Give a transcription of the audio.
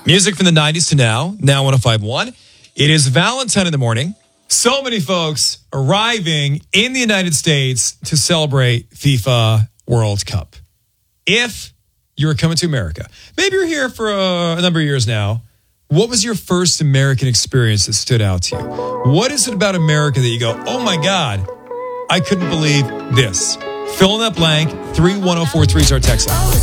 Music from the 90s to now 105.1. It is Valentine in the morning. So many folks arriving in the United States to celebrate FIFA World Cup. If you're coming to America, maybe you're here for a number of years now, what was your first American experience that stood out to you? What is it about America that you go, oh my God, I couldn't believe this? Fill in that blank. 31043 is our text line.